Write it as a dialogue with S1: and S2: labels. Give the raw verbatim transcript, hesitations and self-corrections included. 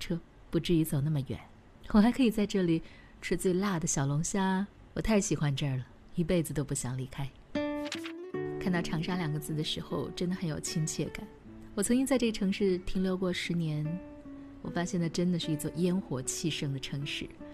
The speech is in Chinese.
S1: 车，不至于走那么远。我还可以在这里吃最辣的小龙虾，我太喜欢这儿了，一辈子都不想离开。看到长沙两个字的时候，真的很有亲切感。我曾经在这个城市停留过十年，我发现它真的是一座烟火气盛的城市。